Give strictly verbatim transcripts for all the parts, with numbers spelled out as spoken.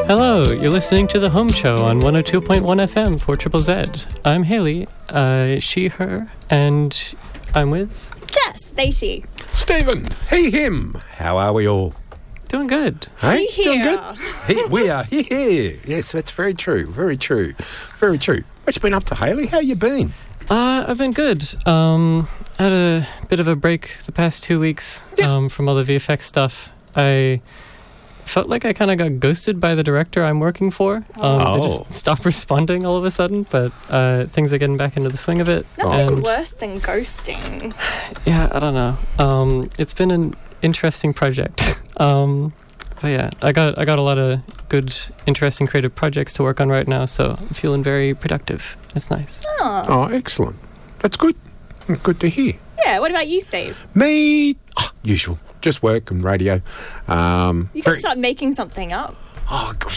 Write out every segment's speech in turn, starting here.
Hello, you're listening to The Home Show on one oh two point one F M for Triple Z. I'm Haley, uh, she, her, and I'm with... Jess, they, she. Stephen, he, him. How are we all? Doing good. Hey, He doing here. good? He, we are here. Yes, that's very true, very true, very true. What you been up to, Haley? How you been? Uh, I've been good. Um, I had a bit of a break the past two weeks Yeah. um, from all the V F X stuff. I felt like I kind of got ghosted by the director I'm working for. Um, Oh. They just stopped responding all of a sudden, but uh, things are getting back into the swing of it. Nothing and worse than ghosting. yeah, I don't know. Um, it's been an interesting project. Um, but yeah, I got I got a lot of good, interesting, creative projects to work on right now, so I'm feeling very productive. It's nice. Oh. Oh, excellent. That's good. Good to hear. Yeah, what about you, Steve? Me, oh, usual. Just work and radio. Um, You can very- start making something up. Oh, God.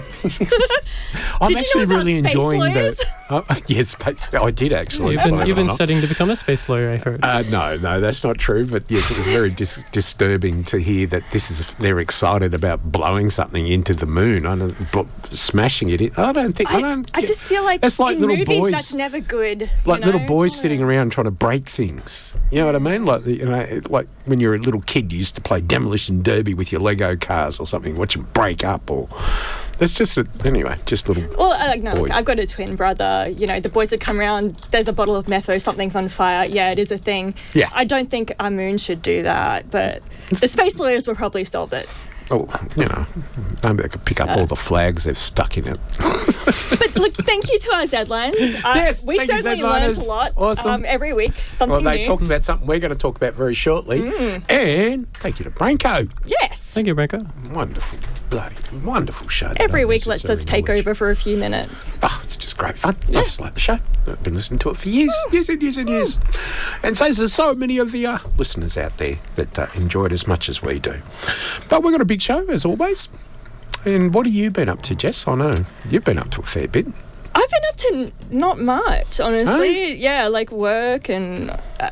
I'm Did you actually know about really space enjoying lawyers? the. Uh, yes, space, I did actually. You've been believe you've it or been not. studying to become a space lawyer, I heard. Uh, no, no, that's not true. But yes, it was very dis- disturbing to hear that this is they're excited about blowing something into the moon. I don't bl- smashing it. In, I don't think. I, I, don't. I get- just feel like That's like in little movies boys- that's never good. like you know? little boys It's sitting all- around trying to break things. You know what I mean? Like you know, it- like when you're a little kid, you used to play demolition derby with your Lego cars or something. Watch them break up, or that's just a, anyway, just little. Well, uh, like, no, boys. like, I've got a twin brother. You know, the boys would come around, there's a bottle of metho, something's on fire. Yeah, it is a thing. Yeah. I don't think our moon should do that, but the space lawyers will probably solve it. Oh, you know, maybe they could pick up Uh. all the flags they've stuck in it. But look, thank you to our Zedlines. Uh, Yes, we thank you, certainly learned Zedliners. a lot. Awesome. Um, every week, something Well, they new. talked about something we're going to talk about very shortly. Mm. And thank you to Branko. Yes. Thank you, Branko. Wonderful, bloody wonderful show. that Every week lets us unnecessary take knowledge. over for a few minutes. Oh, it's just great fun. I just like the show. I've been listening to it for years, years and years and years. And so there's so many of the uh, listeners out there that uh, enjoy it as much as we do. But we've got a big show, as always. And what have you been up to, Jess? I know you've been up to a fair bit. I've been up to n- not much, honestly. Hey? Yeah, like work and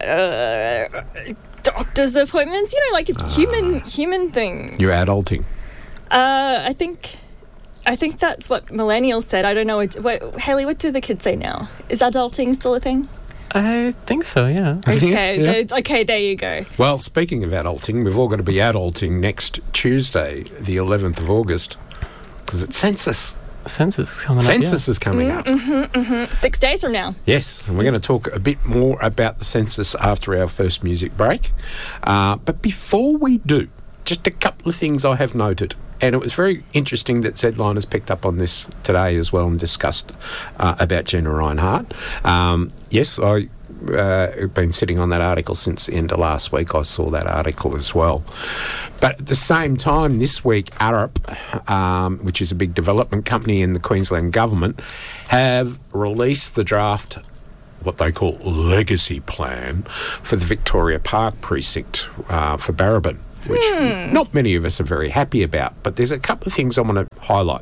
uh, doctor's appointments. You know, like human human things. Ah. You're adulting. Uh, I think, I think that's what millennials said. I don't know. What, what, Haley, what do the kids say now? Is adulting still a thing? I think so, yeah. Okay, Yeah. there- okay, there you go. Well, speaking of adulting, we've all got to be adulting next Tuesday, the eleventh of August, because it's census. Census is coming Census up. is coming up. Six days from now. Yes, and we're going to talk a bit more about the census after our first music break. Uh, but before we do, just a couple of things I have noted. And it was very interesting that Zedline has picked up on this today as well and discussed uh, about Gina Reinhardt. Um, yes, I uh, have been sitting on that article since the end of last week. I saw that article as well. But at the same time, this week, Arup, um, which is a big development company in the Queensland government, have released the draft, what they call legacy plan, for the Victoria Park precinct uh, for Barrabin, which not many of us are very happy about. But there's a couple of things I want to highlight.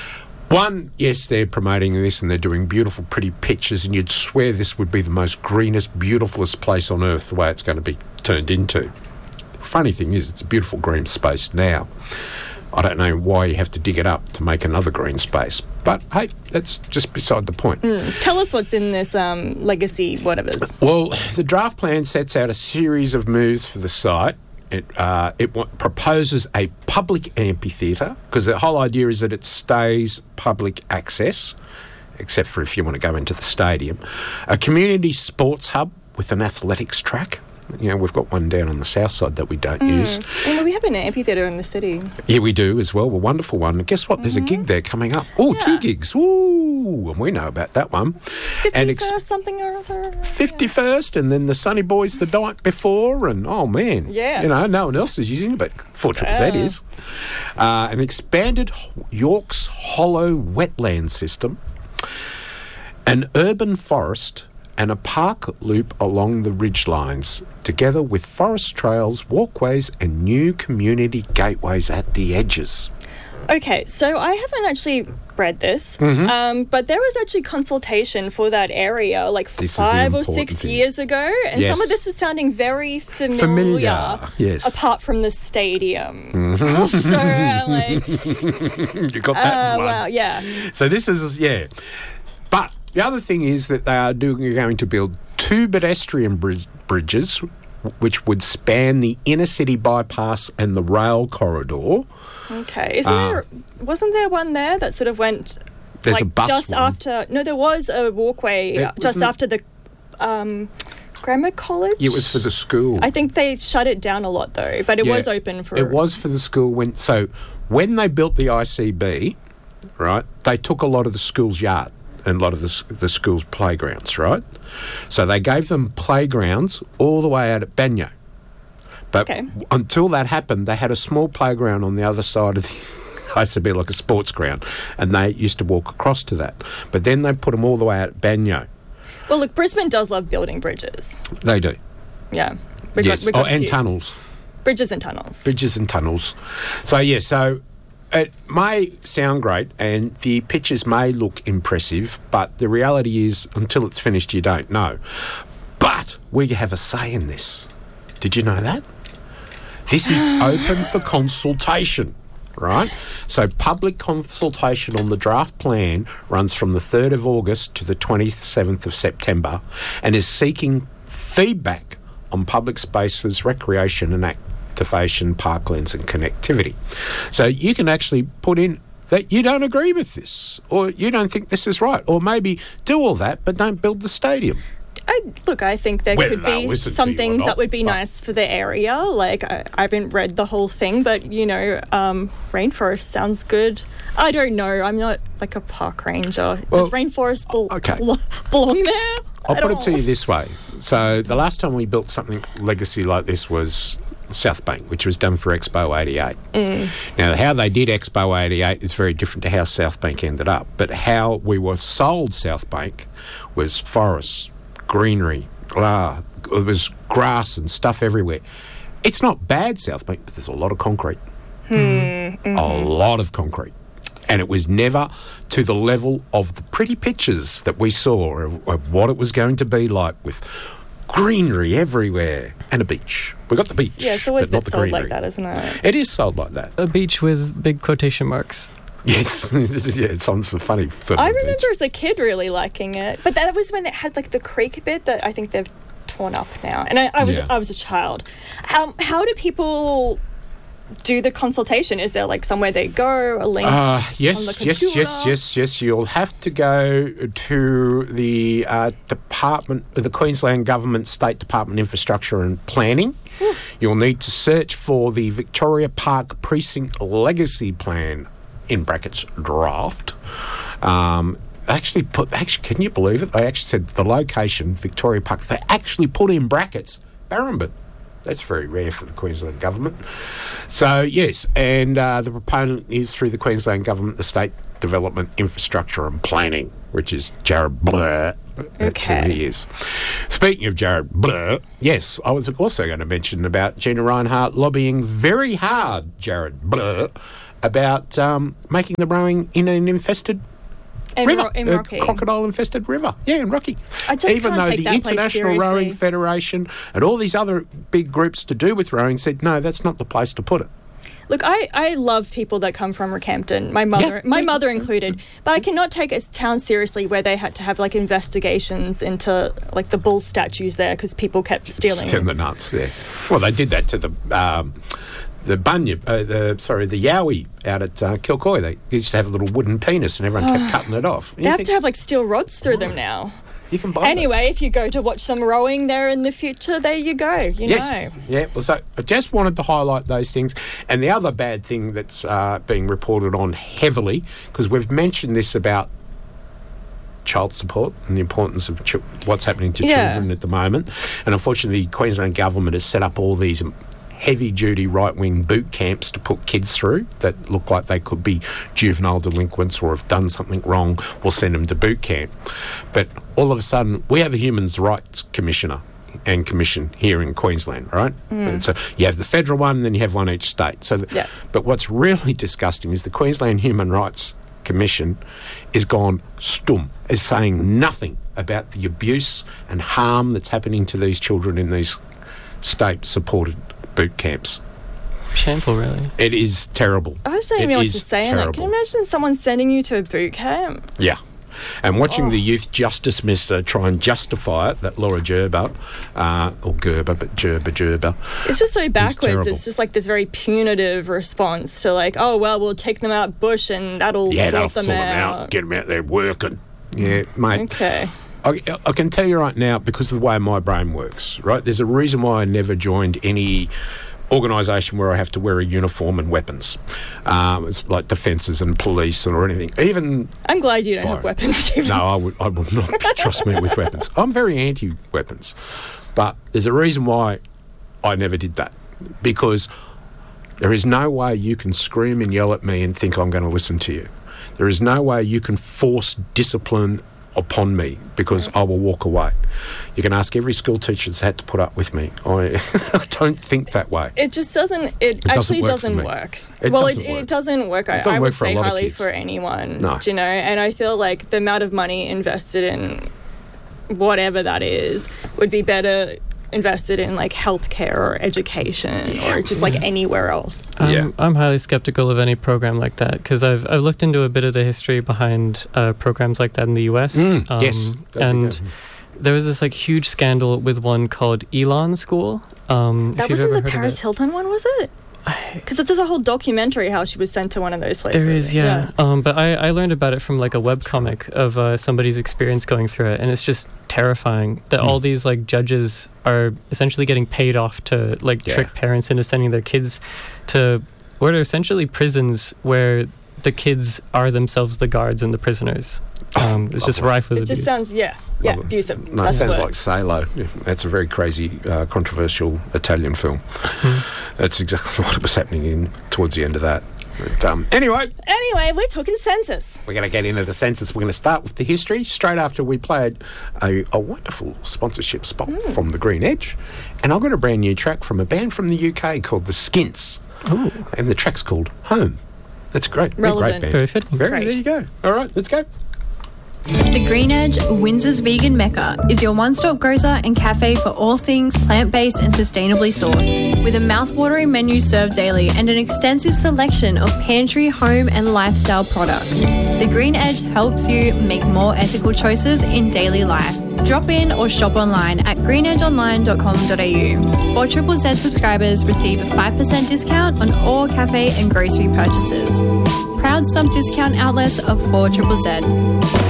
One, yes, they're promoting this and they're doing beautiful, pretty pictures, and you'd swear this would be the most greenest, beautifulest place on earth, the way it's going to be turned into. Funny thing is, it's a beautiful green space now. I don't know why you have to dig it up to make another green space. But, hey, that's just beside the point. Tell us what's in this um, legacy whatever's. Well, the draft plan sets out a series of moves for the site. It, uh, it w- proposes a public amphitheatre, because the whole idea is that it stays public access, except for if you want to go into the stadium. A community sports hub with an athletics track. You know, we've got one down on the south side that we don't use. Well, we have an amphitheatre in the city. Yeah, we do as well. A wonderful one. And guess what? There's a gig there coming up. Oh, Yeah. two gigs. Ooh, and we know about that one. And ex- fifty-first something or other. fifty-first, and then the Sunny Boys the night before, and oh man, Yeah. you know, no one else is using it, but four Triple Z Yeah. is. Uh, an expanded York's Hollow wetland system, an urban forest, and a park loop along the ridge lines, together with forest trails, walkways, and new community gateways at the edges. Okay, so I haven't actually read this, Mhm. um, but there was actually consultation for that area like This is the five or important six thing. years ago, and Yes. some of this is sounding very familiar. Familiar, yes. Apart from the stadium. so, uh, like, You got that uh, one. wow, yeah. So this is, yeah. But the other thing is that they are doing, going to build two pedestrian bridge, bridges which would span the inner city bypass and the rail corridor. Okay, isn't Uh, there? Wasn't there one there that sort of went There's like a bus just one. after? No, there was a walkway It uh, just wasn't- after the um, grammar college. It was for the school. I think they shut it down a lot though, but it Yeah, was open for. It was for the school when. So when they built the I C B, right, they took a lot of the school's yard and a lot of the, s- the school's playgrounds, right. So they gave them playgrounds all the way out at Banyo. But Okay. until that happened, they had a small playground on the other side of the I C B, like a sports ground, and they used to walk across to that. But then they put them all the way out at Banyo. Well, look, Brisbane does love building bridges. They do. Yeah, we've yes. got, we've Oh, got a and few. tunnels. Bridges and tunnels. Bridges and tunnels. So, yeah, so it may sound great and the pictures may look impressive, but the reality is until it's finished, you don't know. But we have a say in this. Did you know that? This is open for consultation, right? So public consultation on the draft plan runs from the third of August to the twenty-seventh of September and is seeking feedback on public spaces, recreation and activation, parklands and connectivity. So you can actually put in that you don't agree with this or you don't think this is right or maybe do all that but don't build the stadium. I, look, I think there Whether could they'll be listen to some you or things not, that would be but- nice for the area. Like, I, I haven't read the whole thing, but, you know, um, rainforest sounds good. I don't know. I'm not, like, a park ranger. Well, Does rainforest bel- okay. bel- belong there? I'll I put it don't to you know. this way. So the last time we built something legacy like this was South Bank, which was done for Expo eighty-eight. Mm. Now, how they did Expo eighty-eight is very different to how South Bank ended up. But how we were sold South Bank was forests, greenery, ah, it was grass and stuff everywhere. It's not bad, South Bank, but there's a lot of concrete. A lot of concrete. And it was never to the level of the pretty pictures that we saw of, of what it was going to be like with greenery everywhere and a beach. We got the beach, Yeah, it's always but not been the sold greenery. like that, isn't it? It is sold like that. A beach with big quotation marks. Yes, yeah, it sounds a funny sort of I a beach. remember as a kid really liking it, but that was when it had like the creek bit that I think they've torn up now. And I, I was Yeah. I was a child. How how do people do the consultation? Is there like somewhere they go, a link? Uh, on yes, the yes, yes, computer? yes, yes. You'll have to go to the uh, Department, the Queensland Government State Department Infrastructure and Planning. You'll need to search for the Victoria Park Precinct Legacy Plan, in brackets draft. Um, they actually put. Actually, can you believe it? They actually said the location, Victoria Park. They actually put in brackets Barrambin. That's very rare for the Queensland Government. So, yes, and uh, the proponent is through the Queensland Government, the State Development, Infrastructure and Planning, which is Jared Blur. That's who Okay. he is. Speaking of Jared Blur, yes, I was also going to mention about Gina Reinhart lobbying very hard, Jared Blur, about um, making the rowing in an infested in, river, Ro- in a Rocky. crocodile-infested river. Yeah, in Rocky. I just Even can't though take the that place International Rowing seriously. Federation and all these other big groups to do with rowing said, no, that's not the place to put it. Look, I, I love people that come from Rockhampton, my mother, Yeah, my yeah, mother yeah. included. But I cannot take a town seriously where they had to have like investigations into like the bull statues there because people kept stealing. It's in the nuts, yeah. Well, they did that to the um, the bunyip, uh, the sorry, the yowie out at uh, Kilcoy. They used to have a little wooden penis, and everyone kept cutting it off. They have to have like steel rods through them now. You can buy Anyway, if you go to watch some rowing there in the future, there you go. You Yes. know. Yeah. Well, so I just wanted to highlight those things. And the other bad thing that's uh, being reported on heavily, because we've mentioned this about child support and the importance of ch- what's happening to Yeah. children at the moment. And unfortunately, the Queensland government has set up all these heavy-duty right-wing boot camps to put kids through that look like they could be juvenile delinquents or have done something wrong. We'll send them to boot camp. But all of a sudden, we have a human rights commissioner and Commission here in Queensland, right? And so you have the federal one, and then you have one each state. So, the, Yeah. but what's really disgusting is the Queensland Human Rights Commission is gone stum, is saying nothing about the abuse and harm that's happening to these children in these state-supported boot camps. Shameful, really. It is terrible. I just don't It even know what is to say. And like, can you terrible. imagine someone sending you to a boot camp? Yeah. And watching Oh. the Youth Justice Minister try and justify it, that Laura Gerber, uh, or Gerber, but Gerber, Gerber. It's just so backwards. terrible. It's just like this very punitive response to like, oh, well, we'll take them out bush and that'll Yeah, sort they'll them sort out. them out, get them out there working. Yeah, mate. Okay. I, I can tell you right now, because of the way my brain works, right, there's a reason why I never joined any organisation where I have to wear a uniform and weapons. Um, it's like defences and police or anything. Even I'm glad you don't Fire. have weapons, Stephen. no, I would, I would not trust me with weapons. I'm very anti-weapons, but there's a reason why I never did that, because there is no way you can scream and yell at me and think I'm going to listen to you. There is no way you can force discipline upon me, because I will walk away. You can ask every school teacher that's had to put up with me. I, I don't think that way. It just doesn't. It, doesn't actually work for doesn't me. work. It well, doesn't it, work. it doesn't work. I, It doesn't I work would for a say lot of highly kids. for anyone. No. Do you know? And I feel like the amount of money invested in whatever that is would be better invested in like healthcare or education or just like anywhere else. Um, Yeah. I'm highly skeptical of any program like that, because I've I've looked into a bit of the history behind uh, programs like that in the U S. Mm, um, yes. That'd be and good. there was this like huge scandal with one called Elon School. Um, if That you've wasn't ever the heard of Paris it. Hilton one, was it? Because there's a whole documentary how she was sent to one of those places. There is, yeah. Um, but I, I learned about it from like a webcomic of uh, somebody's experience going through it, and it's just terrifying that all these like judges are essentially getting paid off to like Yeah. trick parents into sending their kids to what are essentially prisons where the kids are themselves the guards and the prisoners. Um, it's just lovely. rife with It abuse. just sounds, yeah, yeah, Lovely. abusive. No, it That's the sounds word. like Salo. Yeah, that's a very crazy, uh, controversial Italian film. That's exactly what was happening in towards the end of that. But, um, anyway, Anyway, we're talking census. we're going to get into the census. We're going to start with the history straight after we played a, a wonderful sponsorship spot from the Green Edge. And I've got a brand new track from a band from the U K called the Skints. Ooh, And the track's called Home. That's great. They're a Relevant. great band. very fitting. Very, Great. there you go. All right, let's go. The Green Edge, Windsor's vegan mecca, is your one-stop grocer and cafe for all things plant-based and sustainably sourced. With a mouth-watering menu served daily and an extensive selection of pantry, home and lifestyle products, The Green Edge helps you make more ethical choices in daily life. Drop in or shop online at green edge online dot com dot a u. four Z Z subscribers receive a five percent discount on all cafe and grocery purchases. Proud stump discount outlets of four Z Z Z.